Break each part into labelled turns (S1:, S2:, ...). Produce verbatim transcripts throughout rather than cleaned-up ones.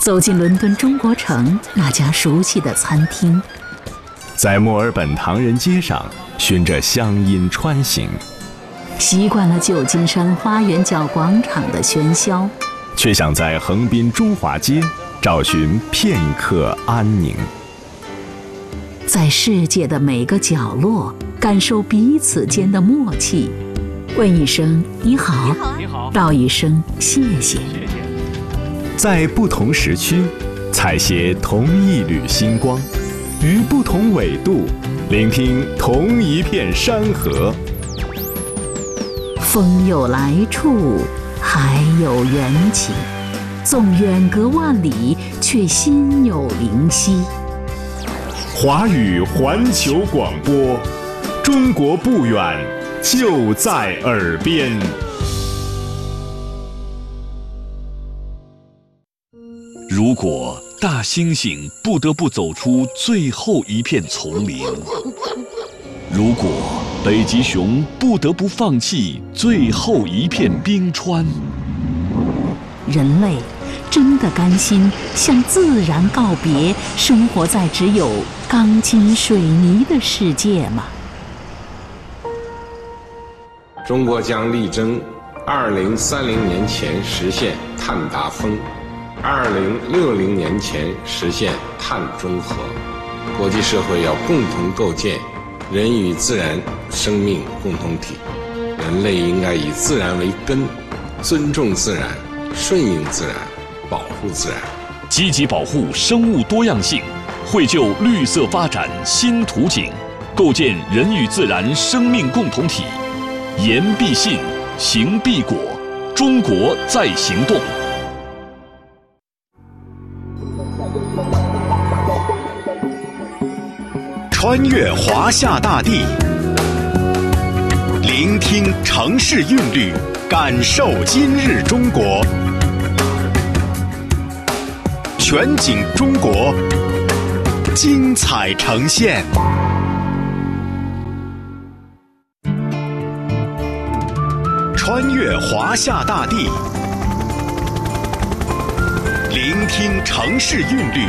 S1: 走进伦敦中国城那家熟悉的餐厅，
S2: 在墨尔本唐人街上循着乡音穿行，
S1: 习惯了旧金山花园角广场的喧嚣，
S2: 却想在横滨中华街找寻片刻安宁。
S1: 在世界的每个角落感受彼此间的默契，问一声你好，
S3: 你好，
S1: 道一声谢谢。
S2: 在不同时区采撷同一缕星光，于不同纬度聆听同一片山河。
S1: 风有来处，海有缘起，纵远隔万里，却心有灵犀。
S2: 华语环球广播，中国不远，就在耳边。
S4: 如果大猩猩不得不走出最后一片丛林，如果北极熊不得不放弃最后一片冰川，
S1: 人类真的甘心向自然告别，生活在只有钢筋水泥的世界吗？
S5: 中国将力争二零三零年前实现碳达峰，二零六零年前实现碳中和。国际社会要共同构建人与自然生命共同体，人类应该以自然为根，尊重自然，顺应自然，保护自然，
S4: 积极保护生物多样性，绘就绿色发展新图景，构建人与自然生命共同体。言必信，行必果，中国在行动。
S6: 穿越华夏大地，聆听城市韵律，感受今日中国。全景中国，精彩呈现。穿越华夏大地，聆听城市韵律，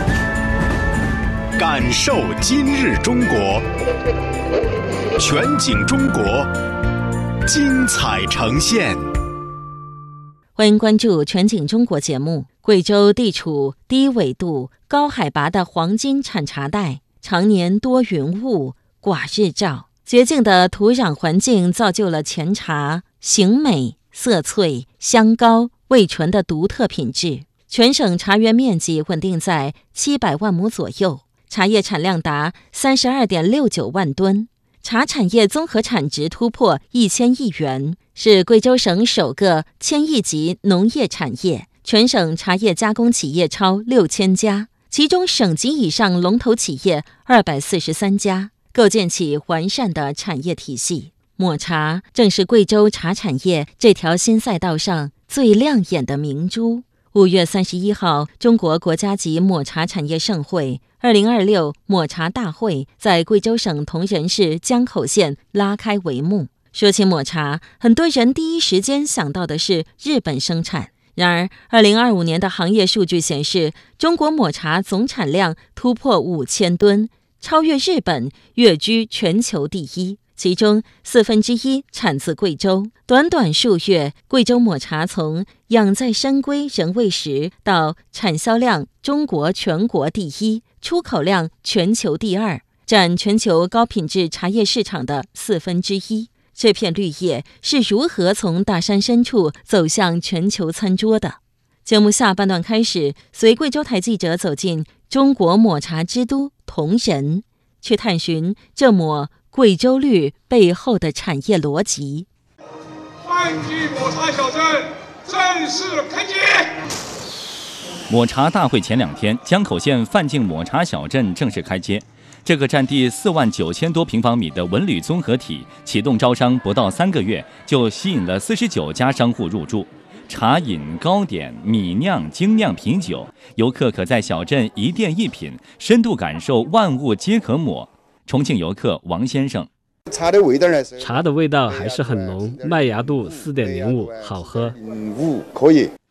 S6: 感受今日中国。全景中国，精彩呈现。
S7: 欢迎关注全景中国节目。贵州地处低纬度、高海拔的黄金产茶带，常年多云雾、寡日照，绝境的土壤环境造就了前茶形美、色翠、香高、味醇的独特品质。全省茶园面积稳定在七百万亩左右，茶叶产量达三十二点六九万吨，茶产业综合产值突破一千亿元，是贵州省首个千亿级农业产业。全省茶叶加工企业超六千家，其中省级以上龙头企业二百四十三家，构建起完善的产业体系。抹茶正是贵州茶产业这条新赛道上最亮眼的明珠。五月三十一号，中国国家级抹茶产业盛会二零二六抹茶大会在贵州省铜仁市江口县拉开帷幕。说起抹茶，很多人第一时间想到的是日本生产。然而二零二五年的行业数据显示，中国抹茶总产量突破五千吨，超越日本，跃居全球第一。其中四分之一产自贵州。短短数月，贵州抹茶从养在深闺人未识到产销量中国全国第一，出口量全球第二，占全球高品质茶叶市场的四分之一。这片绿叶是如何从大山深处走向全球餐桌的？节目下半段开始，随贵州台记者走进中国抹茶之都铜仁，去探寻这抹贵州绿背后的产业逻辑。
S3: 泛剧抹茶小镇正式开机。
S8: 抹茶大会前两天，江口县范境抹茶小镇正式开街。这个占地四万九千多平方米的文旅综合体启动招商不到三个月，就吸引了四十九家商户入驻。茶饮、糕点、米酿、精酿啤酒，游客可在小镇一店一品，深度感受万物皆可抹。重庆游客王先生，
S9: 茶的味道呢？
S10: 茶的味道还是很浓，麦芽度四点零五，好喝。
S9: 五可以。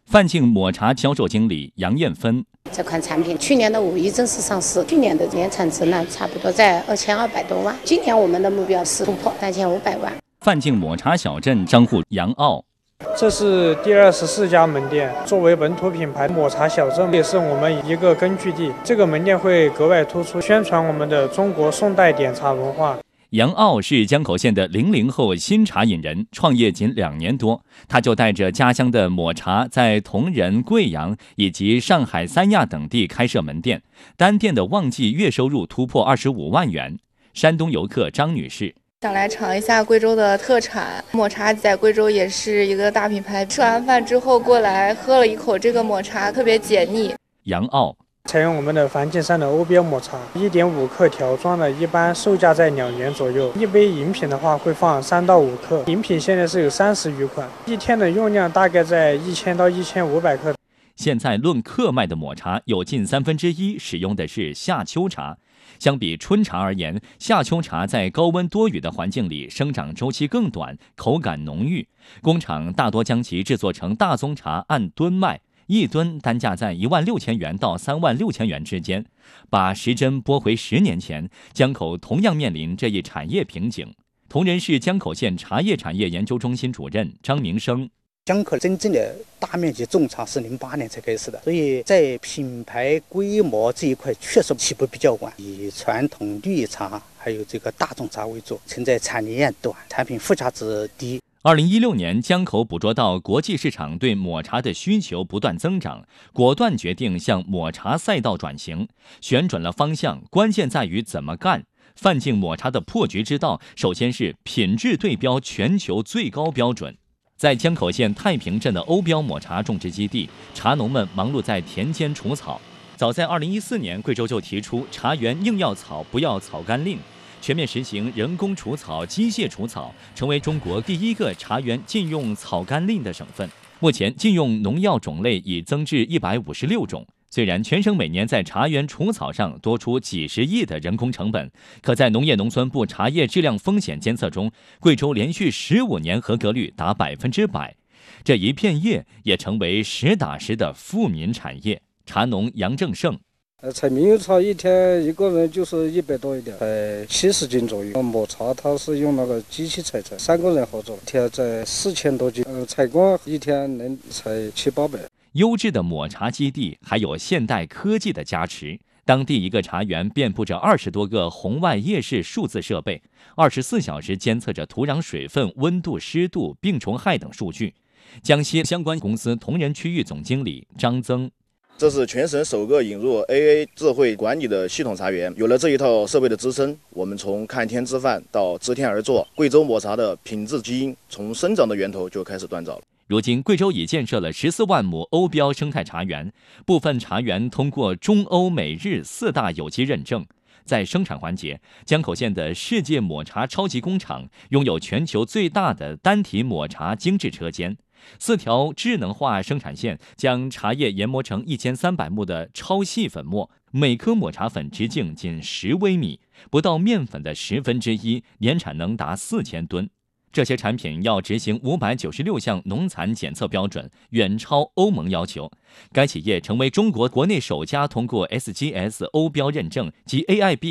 S8: 范进抹茶销售经理杨艳芬，
S9: 这款产品去年的五一正式上市，去年的年产值呢差不多在二千二百多万，今年我们的目标是突破三千五百万。
S8: 范进抹茶小镇商户杨傲，
S10: 这是第二十四家门店，作为本土品牌，抹茶小镇也是我们一个根据地。这个门店会格外突出，宣传我们的中国宋代点茶文化。
S8: 杨傲是江口县的零零后新茶饮人，创业仅两年多，他就带着家乡的抹茶，在同仁、贵阳以及上海、三亚等地开设门店，单店的旺季月收入突破二十五万元。山东游客张女士。
S11: 想来尝一下贵州的特产抹茶，在贵州也是一个大品牌。吃完饭之后过来喝了一口这个抹茶，特别解腻。
S8: 杨傲
S10: 采用我们的梵净山的欧标抹茶， 一点五克条装的，一般售价在两元左右。一杯饮品的话会放三到五克，饮品现在是有三十余款，一天的用量大概在一千到一千五百克。
S8: 现在论克卖的抹茶，有近三分之一使用的是夏秋茶。相比春茶而言，夏秋茶在高温多雨的环境里生长周期更短，口感浓郁。工厂大多将其制作成大宗茶，按吨卖，一吨单价在一万六千元到三万六千元之间。把时针拨回十年前，江口同样面临这一产业瓶颈。同仁市江口县茶叶产业研究中心主任张明生。
S12: 江口真正的大面积种茶是零八年才开始的，所以在品牌规模这一块确实起步比较晚，以传统绿茶还有这个大众茶为主，存在产业链短，产品附加值低。
S8: 二零一六年，江口捕捉到国际市场对抹茶的需求不断增长，果断决定向抹茶赛道转型，旋转了方向，关键在于怎么干。范进抹茶的破局之道，首先是品质对标全球最高标准。在江口县太平镇的欧标抹茶种植基地，茶农们忙碌在田间除草。早在二零一四年，贵州就提出茶园硬要草不要草甘令，全面实行人工除草、机械除草，成为中国第一个茶园禁用草甘令的省份。目前禁用农药种类已增至一百五十六种。虽然全省每年在茶园除草上多出几十亿的人工成本，可在农业农村部茶叶质量风险监测中，贵州连续十五年合格率达百分之百。这一片叶也成为实打实的富民产业。茶农杨正胜。
S13: 呃，采猕猴茶一天一个人就是一百多一点，采七十斤左右。抹茶它是用那个机器采摘，三个人合作，一天在四千多斤。呃，采光一天能采七八百。
S8: 优质的抹茶基地还有现代科技的加持，当地一个茶园遍布着二十多个红外夜视数字设备，二十四小时监测着土壤水分、温度、湿度、病虫害等数据。江西相关公司同仁区域总经理张增。
S14: 这是全省首个引入 A A 智慧管理的系统茶园。有了这一套设备的支撑，我们从看天吃饭到知天而作，贵州抹茶的品质基因从生长的源头就开始锻造了。
S8: 如今，贵州已建设了十四万亩欧标生态茶园，部分茶园通过中欧美日四大有机认证。在生产环节，江口县的世界抹茶超级工厂拥有全球最大的单体抹茶精制车间，四条智能化生产线将茶叶研磨成一千三百目的超细粉末，每颗抹茶粉直径仅十微米，不到面粉的十分之一，年产能达四千吨。这些产品要执行五百九十六项农残检测标准，远超欧盟要求。该企业成为中国国内首家通过 S G S 欧标认证及 A I B